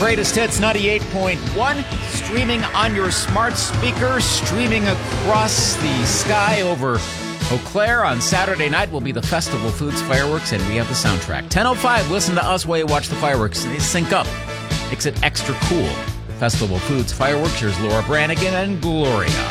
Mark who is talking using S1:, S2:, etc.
S1: Greatest Hits 98.1, streaming on your smart speaker, streaming across the sky over Eau Claire. On Saturday night will be the Festival Foods fireworks, and we have the soundtrack. 10:05, listen to us while you watch the fireworks. They sync up. Makes it extra cool. The Festival Foods fireworks, here's Laura Branigan and Gloria.